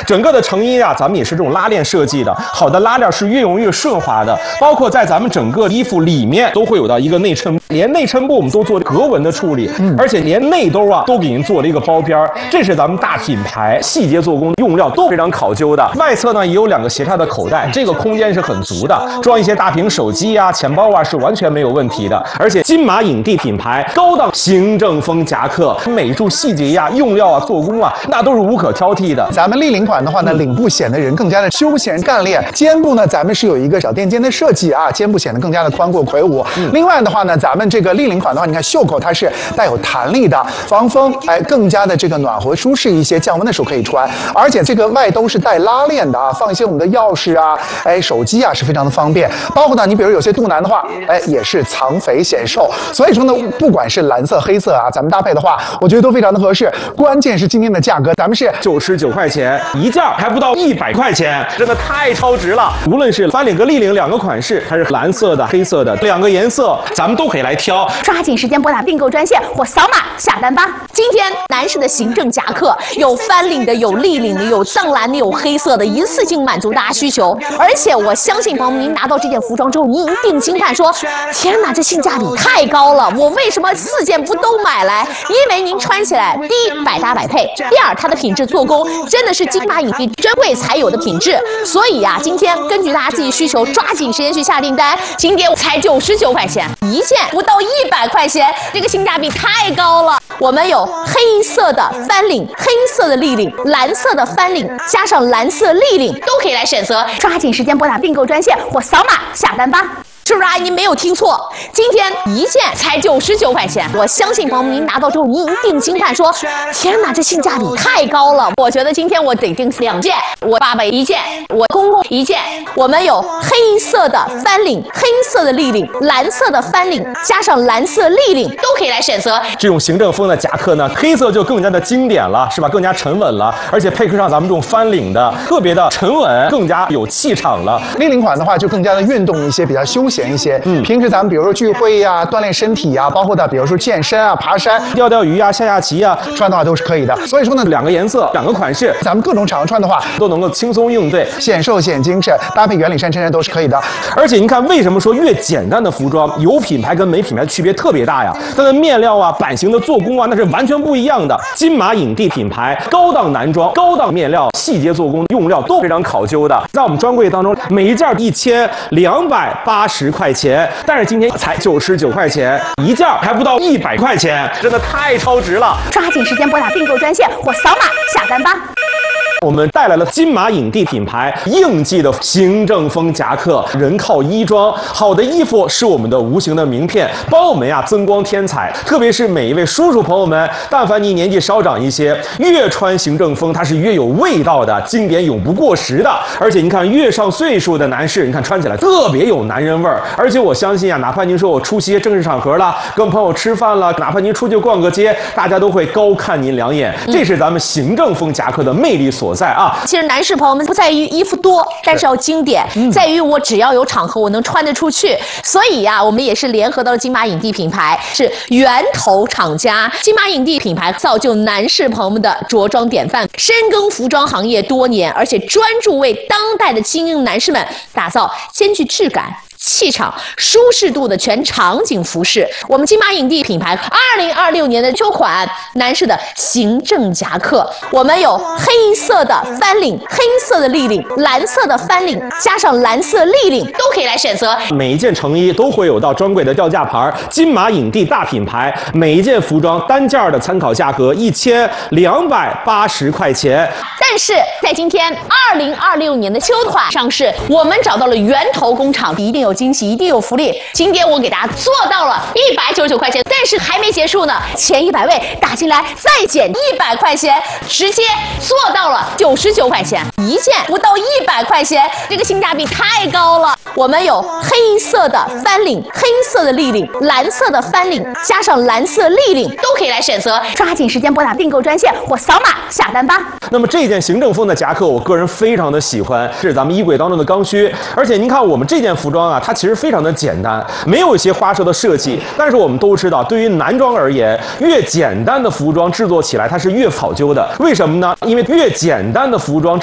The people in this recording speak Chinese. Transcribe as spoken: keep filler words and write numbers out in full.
整个的成衣啊，咱们也是这种拉链设计的，好的拉链是越用越顺滑的，包括在咱们整个衣服里面都会有到一个内衬，连内衬部我们都做格纹的处理，嗯、而且连内兜啊都给您做了一个包边儿，这是咱们大品牌细节做工，用料都非常考究的。外侧呢也有两个斜插的口袋，这个空间是很足的，装一些大屏手机啊、钱包啊是完全没有问题的。而且金马影帝品牌高档行政风夹克，美术细节呀、用料啊、做工啊，那都是无可挑剔的。 咱们立领款的话呢，领部显得人更加的休闲干练，肩部呢咱们是有一个小垫肩的设计啊，肩部显得更加的宽阔魁梧。嗯、另外的话呢，咱们这个立领款的话，你看袖口它是带有弹力的，防风，哎，更加的这个暖和舒适一些，降温的时候可以穿。而且这个外兜是带拉链的啊，放一些我们的钥匙啊，哎，手机啊是非常的方便。包括呢，你比如有些肚腩的话，哎，也是藏肥显瘦。所以说呢，不管是蓝色、黑色啊，咱们搭配的话，我觉得都非常的合适。关键是今天的价格，咱们是九十九块钱一件，还不到一百块钱，真的太超值了。无论是翻领和立领两个款式，还是蓝色的、黑色的两个颜色，咱们都可以来挑。 抓紧时间拨打订购专线或扫码下单吧。今天男士的行政夹克有翻领的，有立领的，有藏蓝的，有黑色的，一次性满足大家需求。而且我相信朋友们，您拿到这件服装之后，您一定惊叹说：天哪，这性价比太高了！我为什么四件不都买来？因为您穿起来，第一百搭百配，第二它的品质做工真的是金马影帝珍贵才有的品质。所以呀、啊，今天根据大家自己需求，抓紧时间去下订单。今天才九十九块钱一件，不到一百块钱，这个性价比太高了。我们有黑色的翻领、黑色的立领、蓝色的翻领，加上蓝色立领，都可以来选择。抓紧时间拨打订购专线或扫码下单吧。是不是啊？您没有听错，今天一件才九十九块钱。我相信朋友们，您拿到之后，您一定惊叹说：天哪，这性价比太高了！我觉得今天我得订两件，我爸爸一件，我公公一件。我们有黑色的翻领、黑色的立领、蓝色的翻领，加上蓝色立领，都可以来选择。 这种行政风的夹克呢，黑色就更加的经典了，是吧？更加沉稳了，而且配合上咱们这种翻领的，特别的沉稳，更加有气场了。 立领款的话，就更加的运动一些，比较休闲一些。嗯，平时咱们比如说聚会呀、啊、锻炼身体呀、啊，包括的比如说健身啊、爬山、 钓钓鱼啊、下下棋啊， 穿的话都是可以的。所以说呢， 两个颜色、两个款式， 咱们各种场合穿的话， 都能够轻松应对， 显瘦显精神，搭配圆领衫、衬衫都是可以的。 而且您看，为什么说越简单的服装有品牌跟没品牌的区别特别大呀？它的面料啊、版型的做工啊，那是完全不一样的。金马影帝品牌高档男装、高档面料、细节做工、用料都非常考究的，在我们专柜当中，每一件一千两百八十块钱。但是今天才九十九块钱一件，还不到一百块钱，真的太超值了！ 抓紧时间拨打订购专线或扫码下单吧。 我们带来了金马影帝品牌应季的行政风夹克，人靠衣装，好的衣服是我们的无形的名片，帮我们呀增光添彩。特别是每一位叔叔朋友们，但凡你年纪稍长一些，越穿行政风，它是越有味道的，经典永不过时的。而且你看，越上岁数的男士，你看穿起来特别有男人味儿。而且我相信啊，哪怕您说我出席正式场合了，跟朋友吃饭了，哪怕您出去逛个街，大家都会高看您两眼。这是咱们行政风夹克的魅力所在啊！ 其实男士朋友们不在于衣服多，但是要经典，嗯、在于我只要有场合我能穿得出去。所以呀、啊，我们也是联合到了金马影帝品牌，是源头厂家。金马影帝品牌造就男士朋友们的着装典范，深耕服装行业多年，而且专注为当代的精英男士们打造兼具质感、气场、舒适度的全场景服饰。我们金马影帝品牌二零二六年的秋款男士的行政夹克，我们有黑色的翻领、黑色的立领、蓝色的翻领，加上蓝色立领，都可以来选择。 每一件成衣都会有到专柜的吊价牌，金马影帝大品牌，每一件服装单件的参考价格一千两百八十块钱。 但是在今天二零二六年的秋款上市，我们找到了源头工厂，一定有惊喜，一定有福利。今天我给大家做到了一百九十九块钱，但是还没结束呢，前一百位打进来再减一百块钱，直接做到了九十九块钱一件，不到一百块钱，这个性价比太高了。我们有黑色的翻领、黑色的立领、蓝色的翻领，加上蓝色立领，都可以来选择。抓紧时间拨打订购专线或扫码下单吧。 那么这件行政风的夹克，我个人非常的喜欢，是咱们衣柜当中的刚需。而且您看我们这件服装啊，它其实非常的简单，没有一些花哨的设计。但是我们都知道，对于男装而言，越简单的服装制作起来它是越考究的。为什么呢？因为越简单的服装